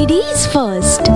Ladies first.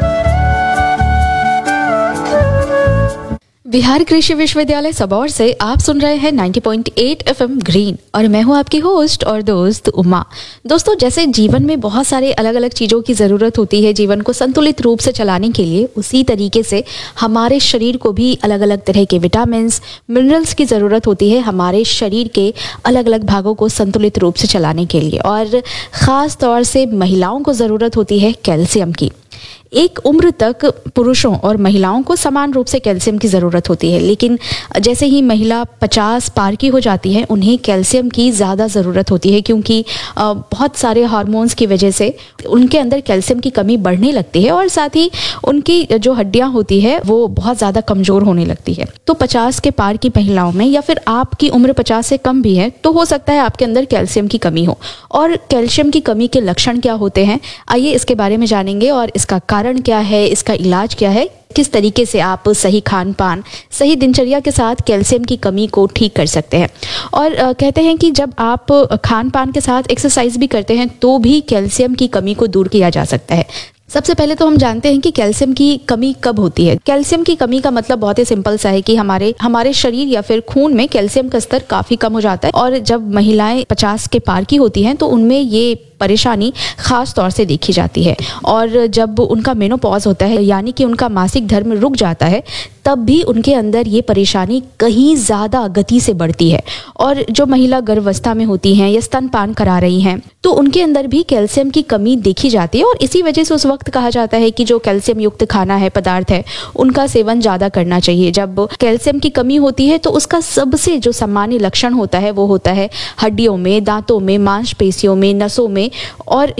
Bihar कृषि विश्वविद्यालय सबौर से आप सुन रहे हैं 90.8 एफएम ग्रीन और मैं हूं आपकी होस्ट और दोस्त उमा। दोस्तों, जैसे जीवन में बहुत सारे अलग अलग चीज़ों की ज़रूरत होती है जीवन को संतुलित रूप से चलाने के लिए, उसी तरीके से हमारे शरीर को भी अलग अलग तरह के विटामिन्स, मिनरल्स की ज़रूरत होती है हमारे शरीर के अलग अलग भागों को संतुलित रूप से चलाने के लिए। और ख़ास तौर से महिलाओं को ज़रूरत होती है कैल्शियम की। एक उम्र तक पुरुषों और महिलाओं को समान रूप से कैल्शियम की ज़रूरत होती है, लेकिन जैसे ही महिला 50 पार की हो जाती है उन्हें कैल्शियम की ज़्यादा ज़रूरत होती है, क्योंकि बहुत सारे हार्मोन्स की वजह से उनके अंदर कैल्शियम की कमी बढ़ने लगती है और साथ ही उनकी जो हड्डियां होती है वो बहुत ज़्यादा कमज़ोर होने लगती है। तो 50 के पार की महिलाओं में या फिर आपकी उम्र 50 से कम भी है तो हो सकता है आपके अंदर कैल्शियम की कमी हो। और कैल्शियम की कमी के लक्षण क्या होते हैं, आइए इसके बारे में जानेंगे और इसका कारण क्या है, इसका इलाज क्या है, किस तरीके से आप सही खान पान, सही दिनचर्या के साथ कैल्शियम की कमी को ठीक कर सकते हैं। और कहते हैं कि जब आप खान पान के साथ एक्सरसाइज भी करते हैं तो भी कैल्शियम की कमी को दूर किया जा सकता है। सबसे पहले तो हम जानते हैं कि कैल्शियम की कमी कब होती है। कैल्शियम की कमी का मतलब बहुत ही सिंपल सा है कि हमारे शरीर या फिर खून में कैल्शियम का स्तर काफी कम हो जाता है और जब महिलाएं 50 के पार की होती हैं तो उनमें ये परेशानी खास तौर से देखी जाती है। और जब उनका मेनोपॉज होता है यानी कि उनका मासिक धर्म रुक जाता है तब भी उनके अंदर ये परेशानी कहीं ज़्यादा गति से बढ़ती है। और जो महिला गर्भावस्था में होती हैं या स्तनपान करा रही हैं तो उनके अंदर भी कैल्शियम की कमी देखी जाती है और इसी वजह से उस वक्त कहा जाता है कि जो कैल्शियम युक्त खाना है, पदार्थ है, उनका सेवन ज़्यादा करना चाहिए। जब कैल्शियम की कमी होती है तो उसका सबसे जो सामान्य लक्षण होता है वो होता है हड्डियों में, दांतों में, मांसपेशियों में, नसों में और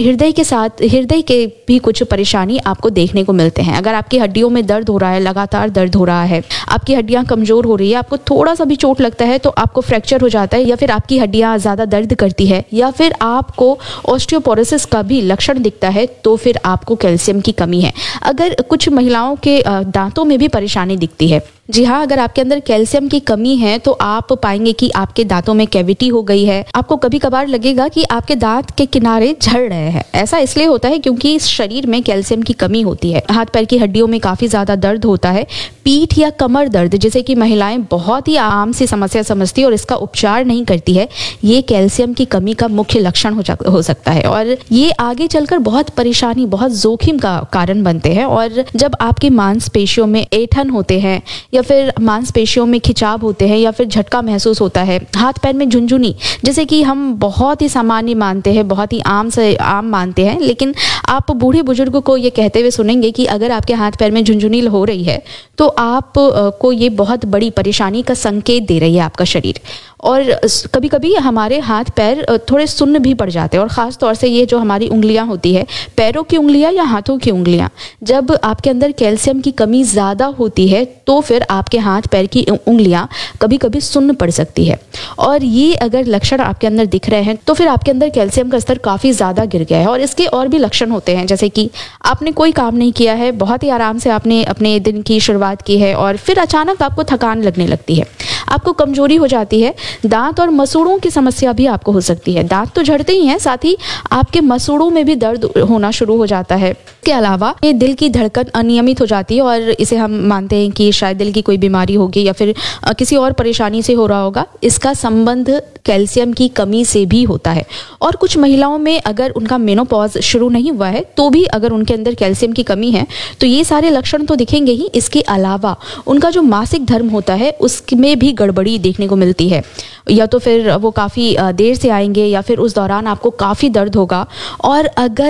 हृदय के भी कुछ परेशानी आपको देखने को मिलते हैं। अगर आपकी हड्डियों में दर्द हो रहा है, लगातार दर्द हो रहा है, आपकी हड्डियां कमजोर हो रही है, आपको थोड़ा सा भी चोट लगता है तो आपको फ्रैक्चर हो जाता है या फिर आपकी हड्डियां ज़्यादा दर्द करती है या फिर आपको ऑस्टियोपोरोसिस का भी लक्षण दिखता है तो फिर आपको कैल्शियम की कमी है। अगर कुछ महिलाओं के दांतों में भी परेशानी दिखती है, जी हाँ, अगर आपके अंदर कैल्शियम की कमी है तो आप पाएंगे कि आपके दांतों में कैविटी हो गई है। आपको कभी कभार लगेगा कि आपके दांत के किनारे झड़ रहे हैं। ऐसा इसलिए होता है क्योंकि इस शरीर में कैल्शियम की कमी होती है। हाथ पैर की हड्डियों में काफी ज्यादा दर्द होता है। पीठ या कमर दर्द, जिसे कि महिलाएं बहुत ही आम सी समस्या समझती है और इसका उपचार नहीं करती है, ये कैल्शियम की कमी का मुख्य लक्षण हो सकता है और ये आगे चलकर बहुत परेशानी, बहुत जोखिम का कारण बनते हैं। और जब आपकी मांसपेशियों में ऐंठन होते हैं या फिर मांसपेशियों में खिंचाव होते हैं या फिर झटका महसूस होता है, हाथ पैर में झुनझुनी, जैसे कि हम बहुत ही सामान्य मानते हैं, बहुत ही आम मानते हैं, लेकिन आप बूढ़े बुजुर्ग को ये कहते हुए सुनेंगे कि अगर आपके हाथ पैर में झुनझुनी हो रही है तो आप को ये बहुत बड़ी परेशानी का संकेत दे रही है आपका शरीर। और कभी कभी हमारे हाथ पैर थोड़े सुन्न भी पड़ जाते हैं और ख़ास तौर से ये जो हमारी उंगलियां होती है, पैरों की उंगलियां या हाथों की उंगलियां, जब आपके अंदर कैल्शियम की कमी ज़्यादा होती है तो फिर आपके हाथ पैर की उंगलियां कभी कभी सुन्न पड़ सकती है। और ये अगर लक्षण आपके अंदर दिख रहे हैं तो फिर आपके अंदर कैल्शियम का स्तर काफ़ी ज़्यादा गिर गया है। और इसके और भी लक्षण होते हैं, जैसे कि आपने कोई काम नहीं किया है, बहुत ही आराम से आपने अपने दिन की शुरुआत की है और फिर अचानक आपको थकान लगने लगती है, आपको कमजोरी हो जाती है, दांत और मसूड़ों की समस्या भी आपको हो सकती है। दांत तो झड़ते ही हैं, साथ ही आपके मसूड़ों में भी दर्द होना शुरू हो जाता है। इसके अलावा ये दिल की धड़कन अनियमित हो जाती है और इसे हम मानते हैं कि शायद दिल की कोई बीमारी होगी या फिर किसी और परेशानी से हो रहा होगा। इसका संबंध कैल्शियम की कमी से भी होता है। और कुछ महिलाओं में अगर उनका मेनोपॉज शुरू नहीं हुआ है तो भी अगर उनके अंदर कैल्शियम की कमी है तो ये सारे लक्षण तो दिखेंगे ही। इसके अलावा उनका जो मासिक धर्म होता है उसमें भी गड़बड़ी देखने को मिलती है, या तो फिर वो काफ़ी देर से आएंगे या फिर उस दौरान आपको काफ़ी दर्द होगा। और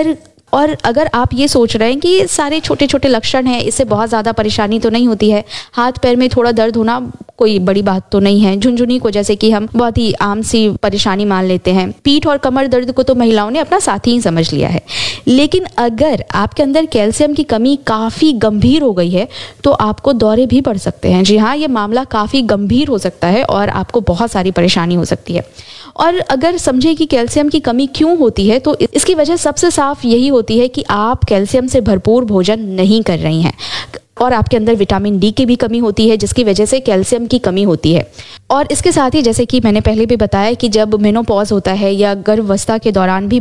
अगर आप ये सोच रहे हैं कि ये सारे छोटे छोटे लक्षण हैं, इससे बहुत ज़्यादा परेशानी तो नहीं होती है, हाथ पैर में थोड़ा दर्द होना कोई बड़ी बात तो नहीं है, झुनझुनी को जैसे कि हम बहुत ही आम सी परेशानी मान लेते हैं, पीठ और कमर दर्द को तो महिलाओं ने अपना साथी ही समझ लिया है। लेकिन अगर आपके अंदर कैल्शियम की कमी काफ़ी गंभीर हो गई है तो आपको दौरे भी पड़ सकते हैं। जी हाँ, ये मामला काफ़ी गंभीर हो सकता है और आपको बहुत सारी परेशानी हो सकती है। और अगर समझे कि कैल्शियम की कमी क्यों होती है तो इसकी वजह सबसे साफ यही होती है कि आप कैल्शियम से भरपूर भोजन नहीं कर रही हैं और आपके अंदर विटामिन डी की भी कमी होती है जिसकी वजह से कैल्शियम की कमी होती है। और इसके साथ ही जैसे कि मैंने पहले भी बताया कि जब मेनोपॉज होता है या गर्भावस्था के दौरान भी